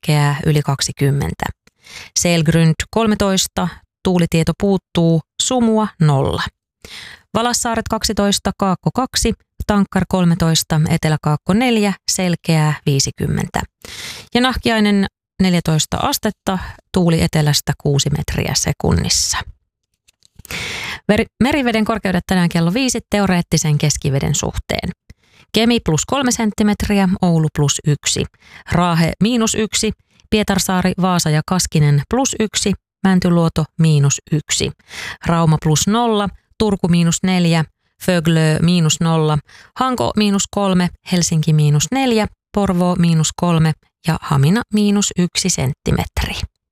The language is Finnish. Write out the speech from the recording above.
selkeää yli 20. Selgrund 13, tuulitieto puuttuu, sumua 0. Valassaaret 12, Kaakko 2, Tankkar 13, Etelä-Kaakko 4, selkeää 50. Ja Nahkiainen 14 astetta, tuuli etelästä 6 metriä sekunnissa. Meriveden korkeudet tänään kello 5 teoreettisen keskiveden suhteen. Kemi plus 3 senttimetriä, Oulu plus 1, Raahe miinus 1, Pietarsaari, Vaasa ja Kaskinen plus 1, Mäntyluoto miinus 1, Rauma plus 0, Turku miinus 4, Föglö miinus 0, Hanko miinus 3, Helsinki miinus 4, Porvoo miinus 3 ja Hamina miinus 1 senttimetri.